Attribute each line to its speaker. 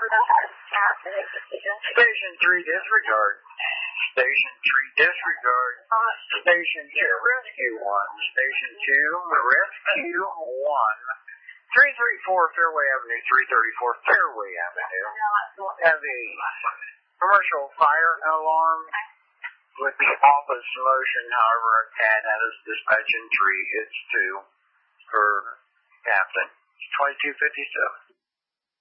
Speaker 1: Station 3, disregard. Station 3, disregard. Station 2, rescue 1. Station 2, rescue 1. 334 Fairway Avenue, 334 Fairway Avenue. Have a commercial fire alarm with the office motion, however, a cat has dispatching 3. It's 2 for captain. 2257.